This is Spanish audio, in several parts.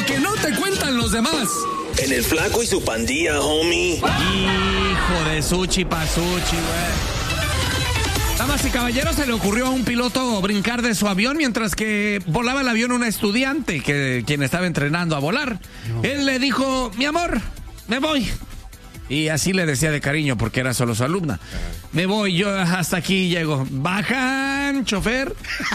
Lo que no te cuentan los demás. En el Flaco y su pandilla, homie. Hijo de Suchi Pasuchi, güey. Damas y caballeros, se le ocurrió a un piloto brincar de su avión mientras que volaba el avión una estudiante quien estaba entrenando a volar. No. Él le dijo, mi amor, me voy. Y así le decía de cariño porque era solo su alumna. Me voy, yo hasta aquí llego. Bajan, chofer.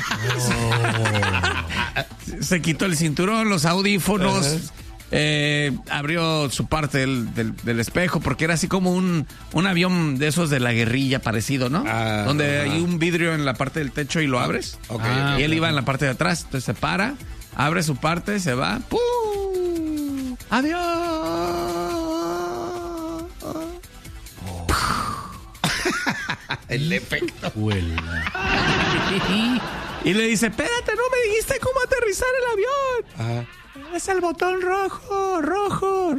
Se quitó el cinturón, los audífonos. Abrió su parte del espejo porque era así como un avión de esos de la guerrilla parecido, ¿no? Donde hay un vidrio en la parte del techo y lo abres. Y él iba en la parte de atrás, entonces se para, abre su parte, se va. ¡Pum! ¡Adiós! El efecto. Y le dice, espérate, no me dijiste cómo aterrizar el avión. Es el botón rojo.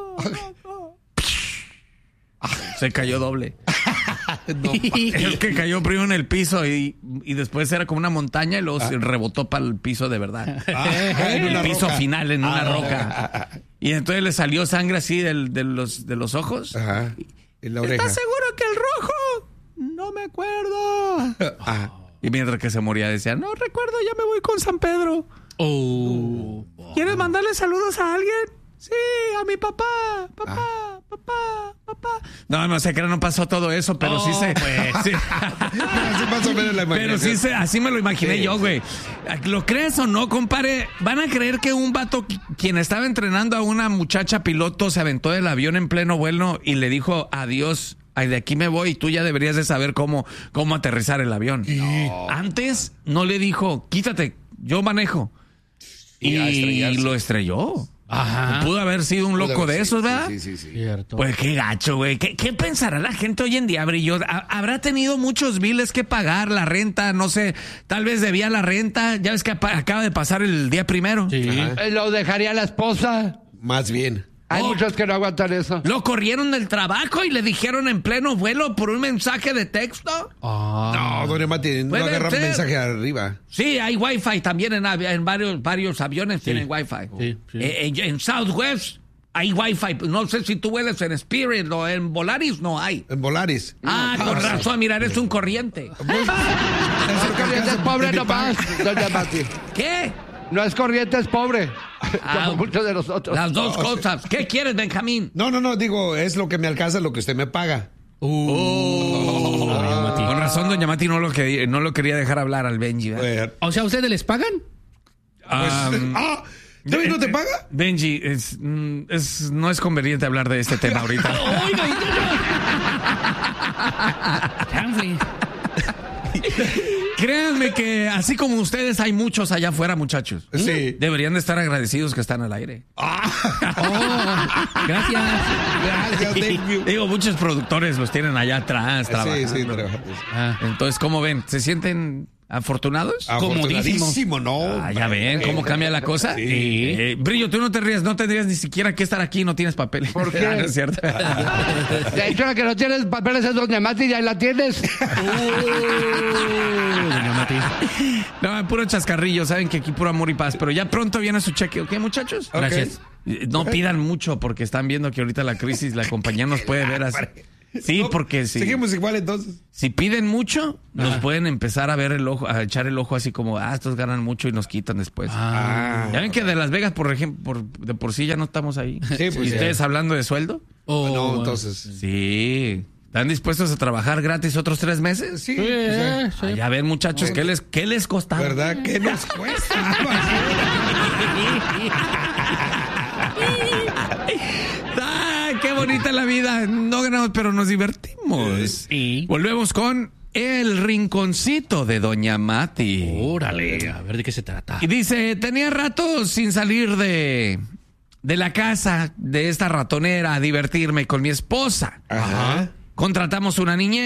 Se cayó doble. No, es que cayó primero en el piso y después era como una montaña y luego se rebotó para el piso de verdad. En el piso roca. Final, en una roca. Y entonces le salió sangre así de los ojos. Ajá. En la oreja. ¿Estás seguro que el rojo? No me acuerdo. Y mientras que se moría decía, no recuerdo, ya me voy con San Pedro. ¿Quieres mandarle saludos a alguien? Sí, a mi papá. No sé que no pasó todo eso, pero sí se... Pues, sí. Así más o menos la pero sí así me lo imaginé yo, güey. ¿Lo crees o no, compadre? ¿Van a creer que un vato quien estaba entrenando a una muchacha piloto se aventó del avión en pleno vuelo y le dijo adiós? Ay, de aquí me voy y tú ya deberías de saber cómo aterrizar el avión. No. Antes no le dijo, quítate, yo manejo. Y lo estrelló. Ajá. Pudo haber sido un loco de esos, ¿verdad? Sí. Cierto. Pues qué gacho, güey. ¿Qué pensará la gente hoy en día, Brillo? ¿Habrá tenido muchos biles que pagar, la renta? No sé, tal vez debía la renta. Ya ves que acaba de pasar el día primero. Sí. Lo dejaría la esposa. Más bien. Hay muchos que no aguantan eso. Lo corrieron del trabajo y le dijeron en pleno vuelo por un mensaje de texto. No, doña Mati, no agarra un mensaje arriba. Sí, hay wifi también en varios aviones tienen wifi. Sí. En Southwest hay wifi. No sé si tú vuelas en Spirit o en Volaris, no hay. En Volaris. Con razón, mira, eres un corriente. Es corriente es pobre nomás, doña Mati. ¿Qué? No es corriente, es pobre. Como muchos de nosotros. Las dos cosas. ¿Qué quieres, Benjamín? No, digo, es lo que me alcanza, lo que usted me paga. Con razón, doña Mati no lo quería dejar hablar al Benji. O sea, ¿ustedes les pagan? ¿Benji no te paga? Benji, no es conveniente hablar de este tema ahorita. Créanme que así como ustedes hay muchos allá afuera, muchachos. Sí. Deberían de estar agradecidos que están al aire. Gracias. Digo, muchos productores los tienen allá atrás trabajando. Sí, Entonces, ¿cómo ven? ¿Se sienten afortunados? Afortunadísimo, ¿no? Ya ven cómo cambia la cosa. Sí. Brillo, tú no te rías, no tendrías ni siquiera que estar aquí, no tienes papeles. ¿Por qué? No es cierto. De hecho, la que no tienes papeles es doña Mati, ya la tienes. Doña Mati. No, puro chascarrillo, saben que aquí puro amor y paz, pero ya pronto viene su cheque, ¿ok, muchachos? Gracias. No pidan mucho porque están viendo que ahorita la crisis, la compañía nos puede ver así. Sí, no, porque sí. Seguimos igual entonces. Si piden mucho, nos pueden empezar a ver el ojo, a echar el ojo así como, estos ganan mucho y nos quitan después. Ya ven que de Las Vegas, por ejemplo, de por sí ya no estamos ahí. Sí, pues ¿Y ustedes hablando de sueldo? No, entonces. Sí. ¿Están dispuestos a trabajar gratis otros 3 meses? Sí. Ya ven, muchachos, ¿qué les costaba? ¿Verdad? ¿Qué nos cuesta? ¡Qué bonita la vida! No ganamos, pero nos divertimos. Sí. Volvemos con el rinconcito de doña Mati. Órale, a ver de qué se trata. Y dice, tenía rato sin salir de la casa de esta ratonera a divertirme con mi esposa. Ajá. Contratamos una niñera.